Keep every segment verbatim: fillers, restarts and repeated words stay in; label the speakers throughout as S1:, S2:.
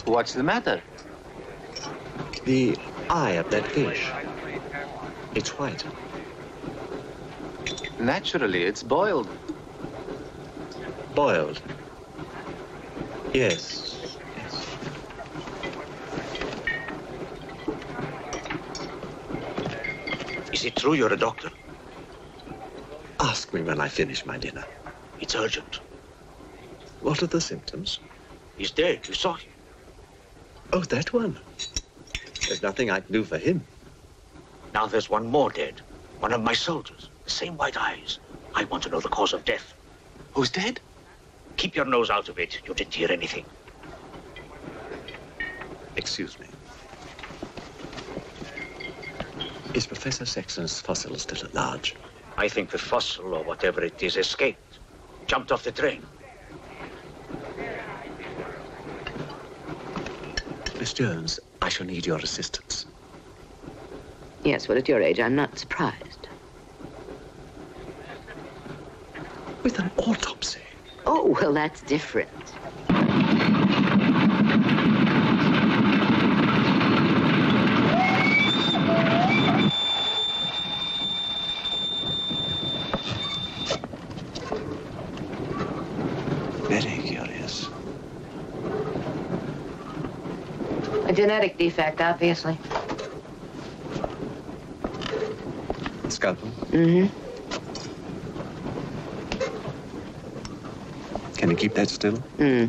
S1: What's the matter?
S2: The eye of that fish. It's white.
S1: Naturally, it's boiled.
S2: Boiled. Yes. Yes.
S3: Is it true you're a doctor?
S2: Ask me when I finish my dinner.
S3: It's urgent.
S2: What are the symptoms?
S3: He's dead. You saw him.
S2: Oh, that one. There's nothing I can do for him.
S3: Now there's one more dead. One of my soldiers. The same white eyes. I want to know the cause of death.
S1: Who's dead?
S3: Keep your nose out of it. You didn't hear anything.
S2: Excuse me. Is Professor Saxon's fossil still at large?
S3: I think the fossil, or whatever it is, escaped. Jumped off the train.
S2: Miss Jones, I shall need your assistance.
S4: Yes, well, at your age, I'm not surprised.
S2: With an autopsy?
S4: Oh, well, that's different.
S2: Very curious.
S4: A genetic defect, obviously.
S2: Scalpel?
S4: Mm-hmm.
S2: Can you keep that still?
S4: Mm.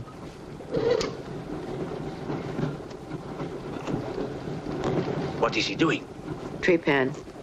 S3: What is he doing?
S4: Tree pans.